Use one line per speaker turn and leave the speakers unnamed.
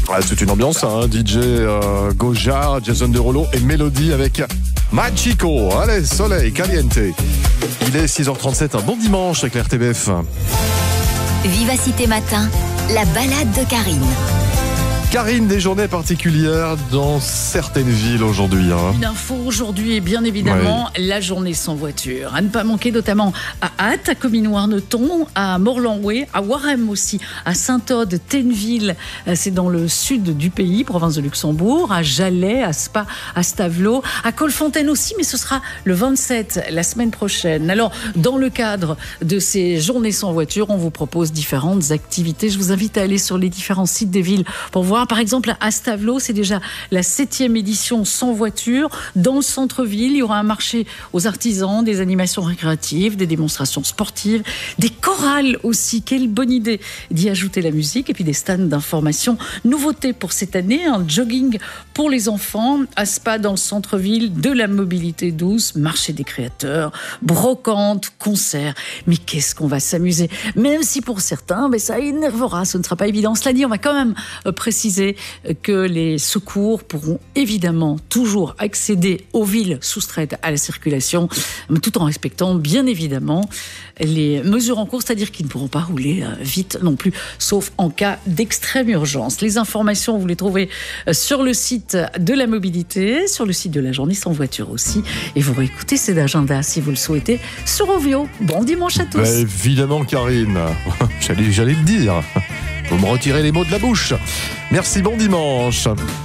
Ah, c'est une ambiance, hein. DJ Goja, Jason Derulo et Mélodie avec Magico. Allez, soleil, caliente. Il est 6h37, un bon dimanche avec la RTBF.
Vivacité Matin, la balade de Karine.
Karine, des journées particulières dans certaines villes aujourd'hui.
Une info aujourd'hui est bien évidemment la journée sans voiture. À ne pas manquer, notamment à Ath, à Comines-Warneton, à Morlanway, à Warem aussi, à Saint-Aude, Tenneville, c'est dans le sud du pays, province de Luxembourg, à Jalais, à Spa, à Stavelot, à Colfontaine aussi, mais ce sera le 27, la semaine prochaine. Alors, dans le cadre de ces journées sans voiture, on vous propose différentes activités. Je vous invite à aller sur les différents sites des villes pour voir. Par exemple, à Stavelot, c'est déjà la 7e édition sans voiture. Dans le centre-ville, il y aura un marché aux artisans, des animations récréatives, des démonstrations sportives, des chorales aussi. Quelle bonne idée d'y ajouter la musique. Et puis des stands d'information. Nouveauté pour cette année, un jogging pour les enfants. À Spa, dans le centre-ville, de la mobilité douce, marché des créateurs, brocante, concert. Mais qu'est-ce qu'on va s'amuser. Même si pour certains, ça énervera, ce ne sera pas évident. Cela dit, on va quand même préciser que les secours pourront évidemment toujours accéder aux villes soustraites à la circulation, tout en respectant bien évidemment les mesures en cours, c'est-à-dire qu'ils ne pourront pas rouler vite non plus, sauf en cas d'extrême urgence. Les informations, vous les trouvez sur le site de la mobilité, sur le site de la journée sans voiture aussi, et vous réécoutez cet agenda si vous le souhaitez sur Ovio. Bon dimanche à tous.
Évidemment Karine, j'allais le dire. Vous me retirez les mots de la bouche. Merci, bon dimanche.